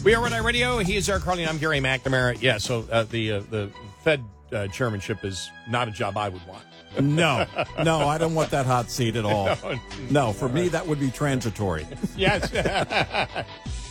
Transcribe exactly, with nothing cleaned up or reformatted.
We are Red Eye Radio. He is Eric Carlin. I'm Gary McNamara. Yeah, so uh, the uh, the Fed uh, chairmanship is not a job I would want. No, no, I don't want that hot seat at all. No, no for me, that would be transitory. Yes.